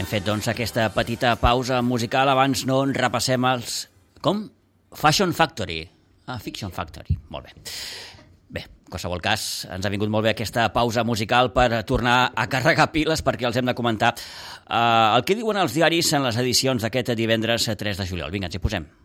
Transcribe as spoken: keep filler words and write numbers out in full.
Hem fet, doncs, aquesta petita pausa musical. Abans no en repassem els... Com? Fashion Factory. Ah, Fiction Factory. Molt bé. Bé, en qualsevol cas, ens ha vingut molt bé aquesta pausa musical per tornar a carregar piles perquè els hem de comentar uh, el que diuen els diaris en les edicions d'aquest divendres tres de juliol. Vinga, ens hi posem.